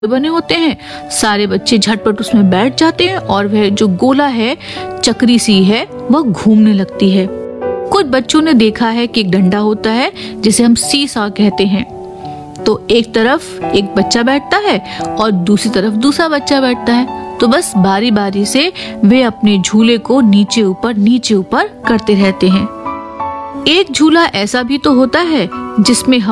बने होते हैं, सारे बच्चे झटपट उसमें बैठ जाते हैं और वह जो गोला है, चक्री सी है, वह घूमने लगती है। कुछ बच्चों ने देखा है कि एक डंडा होता है जिसे हम सीसा कहते हैं। तो एक तरफ एक बच्चा बैठता है और दूसरी तरफ दूसरा बच्चा बैठता है। तो बस बारी बारी से वे अपने झूले को नीचे ऊपर करते रहते हैं। एक झूला ऐसा भी तो होता है जिसमें हम